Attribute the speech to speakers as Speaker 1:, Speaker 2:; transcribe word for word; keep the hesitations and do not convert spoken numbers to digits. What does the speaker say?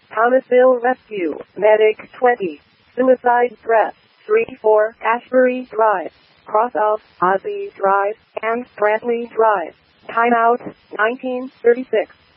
Speaker 1: Thomasville Rescue, Medic twenty. Suicide threat, three four Ashbury Drive, cross of Ozzie Drive, and Bradley Drive. Timeout, nineteen thirty-six.